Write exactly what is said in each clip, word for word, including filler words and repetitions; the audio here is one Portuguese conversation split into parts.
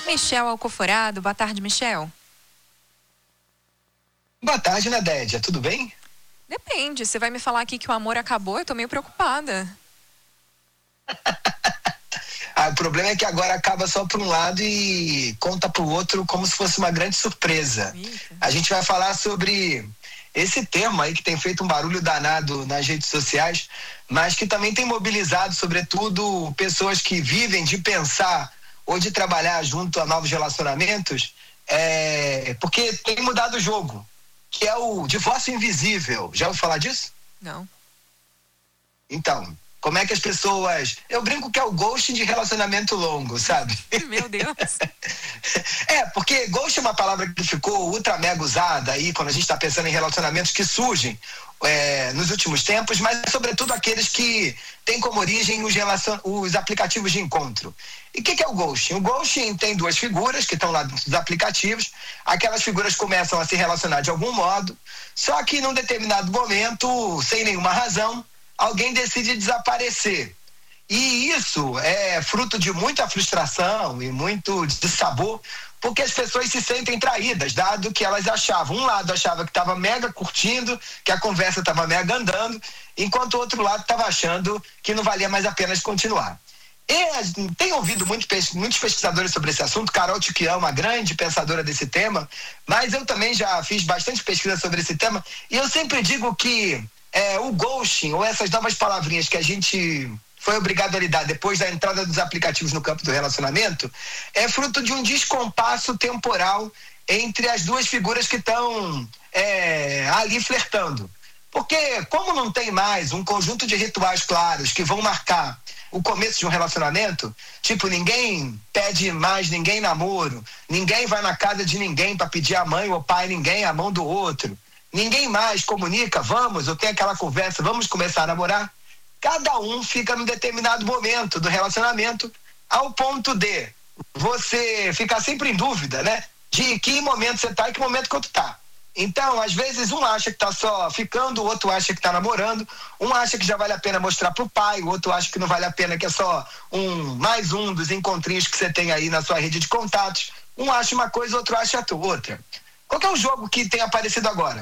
Michel Alcoforado. Boa tarde, Michel. Boa tarde, Nadédia. Tudo bem? Depende. Você vai me falar aqui que o amor acabou? Eu tô meio preocupada. Ah, o problema é que agora acaba só por um lado e conta pro outro como se fosse uma grande surpresa. Eita. A gente vai falar sobre esse tema aí que tem feito um barulho danado nas redes sociais, mas que também tem mobilizado, sobretudo, pessoas que vivem de pensar ou de trabalhar junto a novos relacionamentos, é, porque tem mudado o jogo, que é o divórcio invisível. Já ouviu falar disso? Não. Então, como é que as pessoas... Eu brinco que é o ghosting de relacionamento longo, sabe? Meu Deus. É, porque ghost é uma palavra que ficou ultra mega usada aí quando a gente está pensando em relacionamentos que surgem é, nos últimos tempos, mas sobretudo aqueles que têm como origem os, relacion... os aplicativos de encontro. E o que, que é o ghosting? O ghosting tem duas figuras que estão lá dentro dos aplicativos. Aquelas figuras começam a se relacionar de algum modo, só que num determinado momento, sem nenhuma razão, alguém decide desaparecer. E isso é fruto de muita frustração e muito dissabor, porque as pessoas se sentem traídas, dado que elas achavam, um lado achava que estava mega curtindo, que a conversa estava mega andando, enquanto o outro lado estava achando que não valia mais a pena continuar. E tenho ouvido muito, muitos pesquisadores sobre esse assunto. Carol Tchiquian é uma grande pensadora desse tema, mas eu também já fiz bastante pesquisa sobre esse tema, e eu sempre digo que é, o ghosting, ou essas novas palavrinhas que a gente foi obrigado a lidar depois da entrada dos aplicativos no campo do relacionamento, é fruto de um descompasso temporal entre as duas figuras que estão é, ali flertando. Porque como não tem mais um conjunto de rituais claros que vão marcar o começo de um relacionamento, tipo, ninguém pede mais ninguém namoro, ninguém vai na casa de ninguém para pedir a mãe ou pai ninguém a mão do outro, ninguém mais comunica, vamos, ou tem aquela conversa, vamos começar a namorar. Cada um fica num determinado momento do relacionamento, ao ponto de você ficar sempre em dúvida, né? De que momento você tá e que momento que outro tá. Então, às vezes, um acha que tá só ficando, o outro acha que tá namorando, um acha que já vale a pena mostrar pro pai, o outro acha que não vale a pena, que é só um, mais um dos encontrinhos que você tem aí na sua rede de contatos. Um acha uma coisa, outro acha outra. Qual que é o jogo que tem aparecido agora?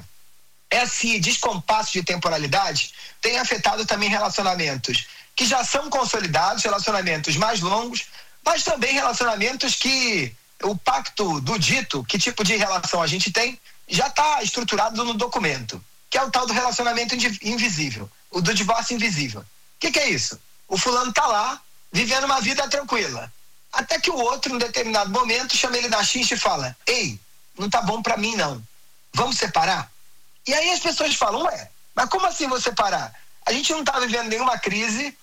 Esse descompasso de temporalidade tem afetado também relacionamentos que já são consolidados, relacionamentos mais longos, mas também relacionamentos que o pacto do dito, que tipo de relação a gente tem, já está estruturado no documento, que é o tal do relacionamento invisível, o do divórcio invisível. O que, que é isso? O fulano tá lá, vivendo uma vida tranquila, até que o outro, em determinado momento, chama ele na xincha e fala: ei, não tá bom pra mim não, vamos separar? E aí as pessoas falam: ué, mas como assim vou separar? A gente não tá vivendo nenhuma crise,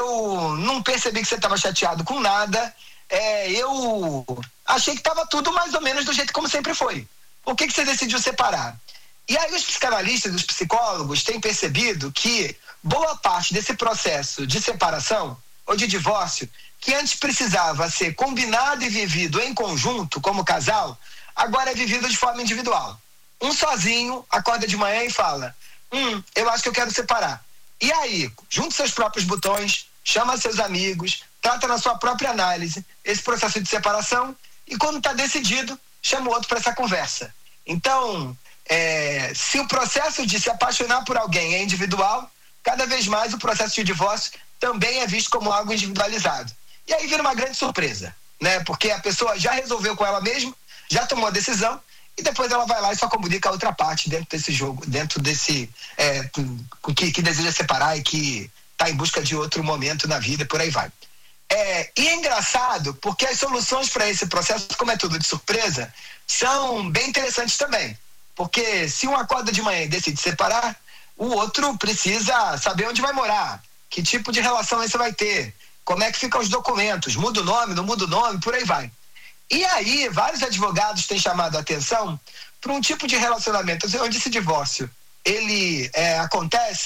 eu não percebi que você estava chateado com nada, é, eu achei que estava tudo mais ou menos do jeito como sempre foi. Por que, que você decidiu separar? E aí os psicanalistas, os psicólogos têm percebido que boa parte desse processo de separação ou de divórcio, que antes precisava ser combinado e vivido em conjunto como casal, agora é vivido de forma individual. Um sozinho acorda de manhã e fala: hum, eu acho que eu quero separar. E aí, junta seus próprios botões, chama seus amigos, trata na sua própria análise esse processo de separação, e quando está decidido, chama o outro para essa conversa. Então, é, se o processo de se apaixonar por alguém é individual, cada vez mais o processo de divórcio também é visto como algo individualizado. E aí vira uma grande surpresa, né? Porque a pessoa já resolveu com ela mesma, já tomou a decisão, e depois ela vai lá e só comunica a outra parte dentro desse jogo, dentro desse é, que, que deseja separar e que está em busca de outro momento na vida, por aí vai. É, e é engraçado porque as soluções para esse processo, como é tudo de surpresa, são bem interessantes também. Porque se um acorda de manhã e decide separar, o outro precisa saber onde vai morar, que tipo de relação aí você vai ter, como é que ficam os documentos, muda o nome, não muda o nome, por aí vai. E aí, vários advogados têm chamado a atenção para um tipo de relacionamento onde esse divórcio ele é, acontece